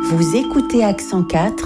Vous écoutez Accent 4.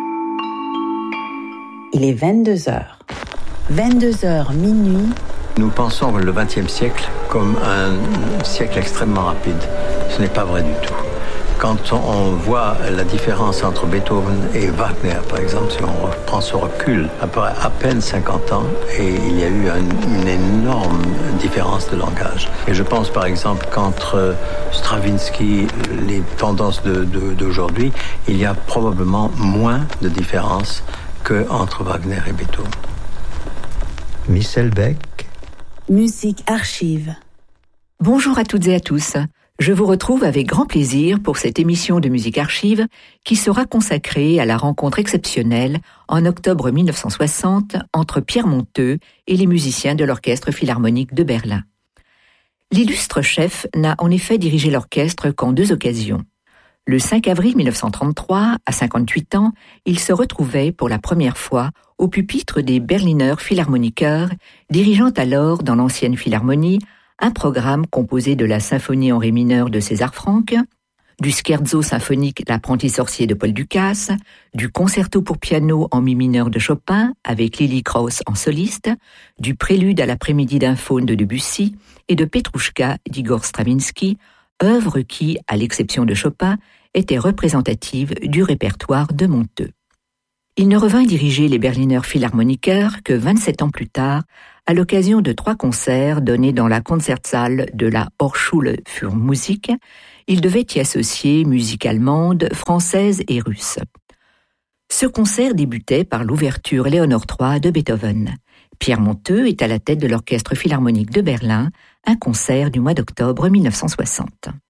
Il est 22h. 22h minuit. Nous pensons le XXe siècle comme un siècle extrêmement rapide. Ce n'est pas vrai du tout. Quand on voit la différence entre Beethoven et Wagner, par exemple, si on reprend ce recul, après à peine 50 ans, et il y a eu une énorme différence de langage. Et je pense par exemple qu'entre Stravinsky, les tendances d'aujourd'hui, il y a probablement moins de différence qu'entre Wagner et Beethoven. Michel Beck. Musique archive. Bonjour à toutes et à tous. Je vous retrouve avec grand plaisir pour cette émission de Musique Archive qui sera consacrée à la rencontre exceptionnelle en octobre 1960 entre Pierre Monteux et les musiciens de l'Orchestre Philharmonique de Berlin. L'illustre chef n'a en effet dirigé l'orchestre qu'en 2 occasions. Le 5 avril 1933, à 58 ans, il se retrouvait pour la première fois au pupitre des Berliner Philharmoniker, dirigeant alors dans l'ancienne Philharmonie un programme composé de la symphonie en ré mineur de César Franck, du scherzo symphonique L'apprenti sorcier de Paul Dukas, du concerto pour piano en mi mineur de Chopin avec Lily Krauss en soliste, du prélude à l'après-midi d'un faune de Debussy et de Petrouchka d'Igor Stravinsky, œuvre qui, à l'exception de Chopin, était représentative du répertoire de Monteux. Il ne revint diriger les Berliner Philharmoniker que 27 ans plus tard, à l'occasion de 3 concerts donnés dans la Konzertsaal de la Hochschule für Musik. Il devait y associer musique allemande, française et russe. Ce concert débutait par l'ouverture Léonore III de Beethoven. Pierre Monteux est à la tête de l'Orchestre Philharmonique de Berlin, un concert du mois d'octobre 1960.